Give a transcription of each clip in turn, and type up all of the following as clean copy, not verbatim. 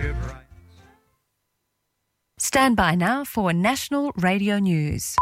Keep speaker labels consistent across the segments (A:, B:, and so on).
A: Stand by now for National Radio News.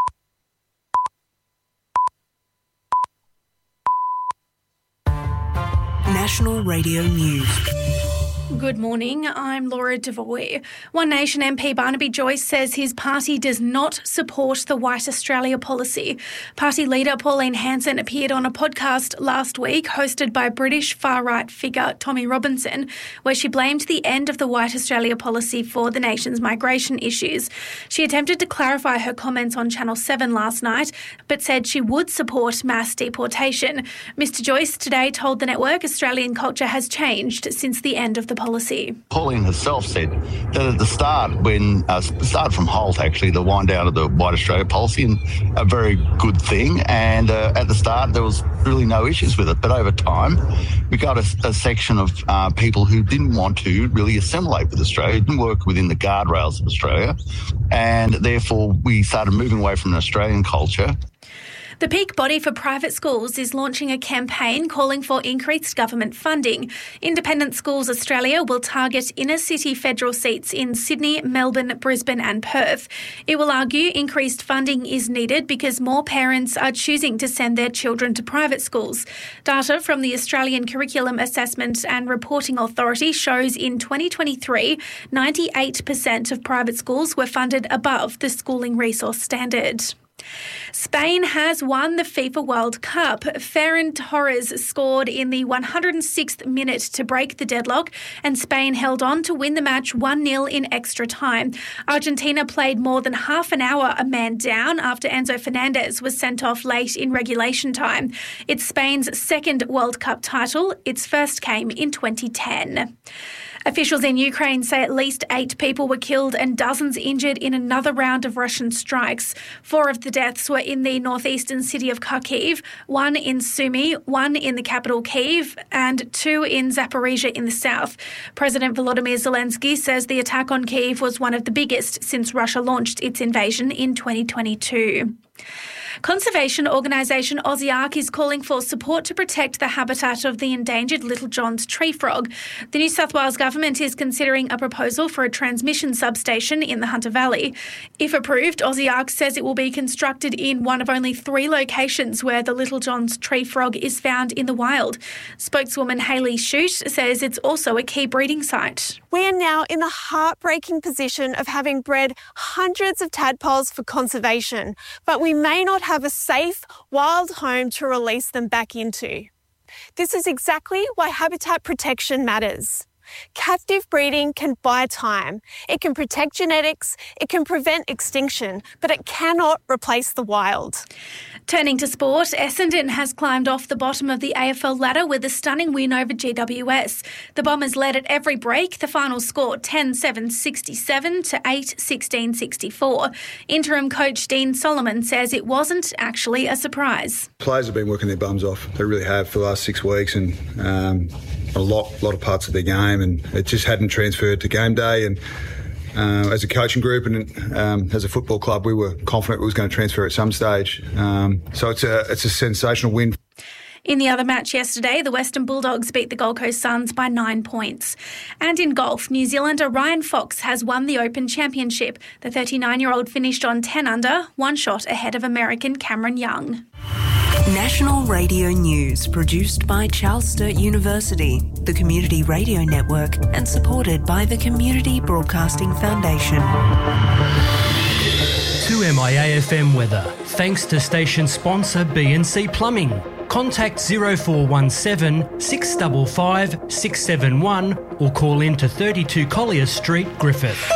B: National Radio News.
C: Good morning, I'm Laura Devoy. One Nation MP Barnaby Joyce says his party does not support the White Australia policy. Party leader Pauline Hanson appeared on a podcast last week hosted by British far-right figure Tommy Robinson, where she blamed the end of the White Australia policy for the nation's migration issues. She attempted to clarify her comments on Channel 7 last night, but said she would support mass deportation. Mr Joyce today told the network Australian culture has changed since the end of the policy.
D: Pauline herself said that at the start, when started from Holt, actually, the wind down of the White Australia policy, and a very good thing. And at the start, there was really no issues with it. But over time, we got a section of people who didn't want to really assimilate with Australia, didn't work within the guardrails of Australia, and therefore we started moving away from an Australian culture.
C: The peak body for private schools is launching a campaign calling for increased government funding. Independent Schools Australia will target inner city federal seats in Sydney, Melbourne, Brisbane and Perth. It will argue increased funding is needed because more parents are choosing to send their children to private schools. Data from the Australian Curriculum Assessment and Reporting Authority shows in 2023, 98% of private schools were funded above the schooling resource standard. Spain has won the FIFA World Cup. Ferran Torres scored in the 106th minute to break the deadlock, and Spain held on to win the match 1-0 in extra time. Argentina played more than half an hour a man down after Enzo Fernandez was sent off late in regulation time. It's Spain's second World Cup title. Its first came in 2010. Officials in Ukraine say at least 8 people were killed and dozens injured in another round of Russian strikes. 4 of the deaths were in the northeastern city of Kharkiv, 1 in Sumy, 1 in the capital Kyiv, and 2 in Zaporizhia in the south. President Volodymyr Zelensky says the attack on Kyiv was one of the biggest since Russia launched its invasion in 2022. Conservation organisation Aussiark is calling for support to protect the habitat of the endangered Little John's tree frog. The New South Wales Government is considering a proposal for a transmission substation in the Hunter Valley. If approved, Aussiark says it will be constructed in one of only 3 locations where the Little John's tree frog is found in the wild. Spokeswoman Hayley Shute says it's also a key breeding site.
E: We are now in the heartbreaking position of having bred hundreds of tadpoles for conservation, but we may not have a safe, wild home to release them back into. This is exactly why habitat protection matters. Captive breeding can buy time. It can protect genetics, it can prevent extinction, but it cannot replace the wild.
C: Turning to sport, Essendon has climbed off the bottom of the AFL ladder with a stunning win over GWS. The Bombers led at every break. The final score 10-7-67 to 8-16-64. Interim coach Dean Solomon says it wasn't actually a surprise.
F: Players have been working their bums off. They really have for the last 6 weeks, and a lot of parts of their game, and it just hadn't transferred to game day. And as a coaching group and as a football club, we were confident it was going to transfer at some stage. So it's a sensational win.
C: In the other match yesterday, the Western Bulldogs beat the Gold Coast Suns by 9 points. And in golf, New Zealander Ryan Fox has won the Open Championship. The 39-year-old finished on 10 under, 1 shot ahead of American Cameron Young.
B: National Radio News, produced by Charles Sturt University, the Community Radio Network, and supported by the Community Broadcasting Foundation.
G: 2MIA-FM weather, thanks to station sponsor B&C Plumbing. Contact 0417 655 671 or call in to 32 Collier Street, Griffith.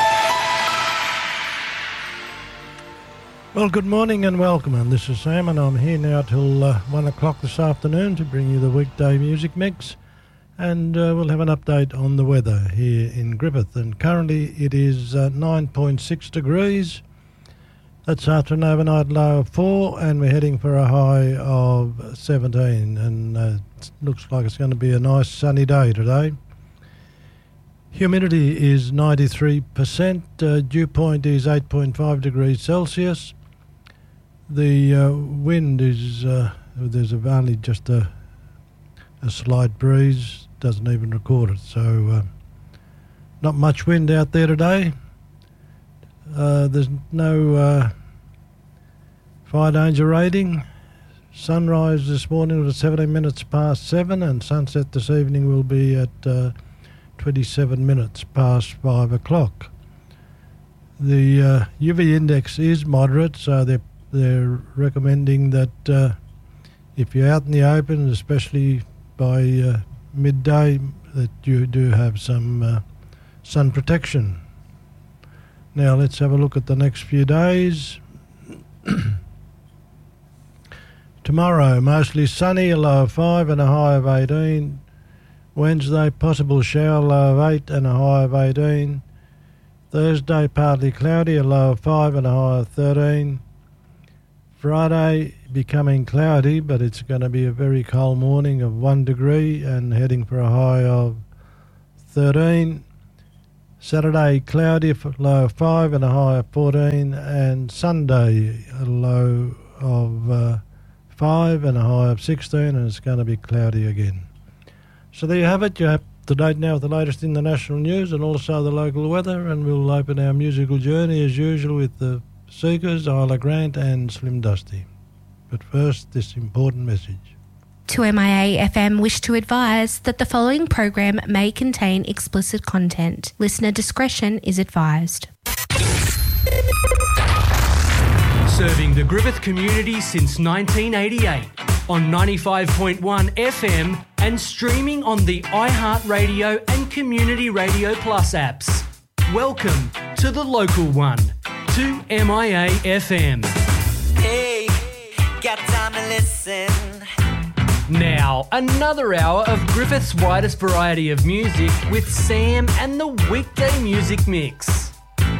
H: Well, good morning and welcome, and this is Sam, and I'm here now till 1 o'clock this afternoon to bring you the weekday music mix, and we'll have an update on the weather here in Griffith. And currently it is 9.6 degrees. That's after an overnight low of 4, and we're heading for a high of 17, and it looks like it's going to be a nice sunny day today. Humidity is 93%, dew point is 8.5 degrees Celsius. The wind is, there's only just a slight breeze, doesn't even record it, so Not much wind out there today. There's no fire danger rating. Sunrise this morning was 17 minutes past 7, and sunset this evening will be at 27 minutes past 5 o'clock. The UV index is moderate, so they're recommending that if you're out in the open, especially by midday, that you do have some sun protection. Now let's have a look at the next few days. Tomorrow, mostly sunny, a low of 5 and a high of 18. Wednesday, possible shower, low of 8 and a high of 18. Thursday, partly cloudy, a low of 5 and a high of 13. Friday, becoming cloudy, but it's going to be a very cold morning of 1 degree and heading for a high of 13. Saturday, cloudy, low of 5 and a high of 14. And Sunday, a low of 5 and a high of 16, and it's going to be cloudy again. So there you have it. You're up to date now with the latest in the national news and also the local weather, and we'll open our musical journey as usual with the Seekers, Isla Grant and Slim Dusty. But first, this important message.
I: 2MIA FM wish to advise that the following program may contain explicit content. Listener discretion is advised.
G: Serving the Griffith community since 1988 on 95.1 FM and streaming on the iHeartRadio and Community Radio Plus apps. Welcome to the local one, 2MIA FM.
J: Hey, got time to listen.
G: Now, another hour of Griffith's widest variety of music with Sam and the Weekday Music Mix.